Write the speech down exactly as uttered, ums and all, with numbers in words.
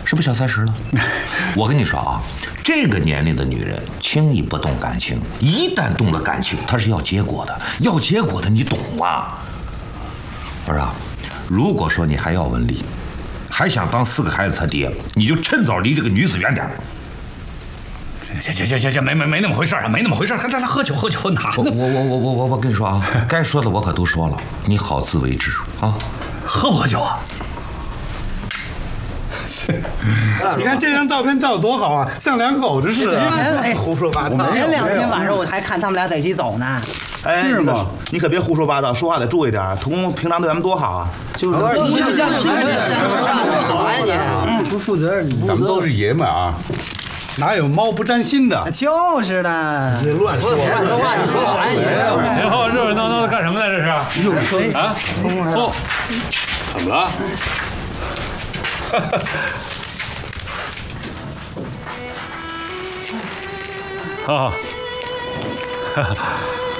是不是小三十了？我跟你说啊，这个年龄的女人轻易不动感情，一旦动了感情，她是要结果的，要结果的，你懂吗？儿啊，如果说你还要文丽，还想当四个孩子他爹，你就趁早离这个女子远点。 行行行行行，没没没那么回事啊，没那么回事，还咱俩喝酒喝酒哪呢？ 我我我我我我我跟你说啊，该说的我可都说了，你好自为之啊。 喝不喝酒啊？ 你看这张照片照的多好啊，像两口子似的。 哎， 胡说八道！ 前两天晚上我还看他们俩在一起走呢。 哎， 是吗？ 你可别胡说八道，说话得注意点。童工平常对咱们多好啊！ 就是，好啊你，不负责任。 咱们都是爷们啊，哪有猫不沾心的？ 就是的。 你乱说， 乱说话，你说完你好，热热闹闹的干什么呢？这是？啊？哦，怎么了？啊，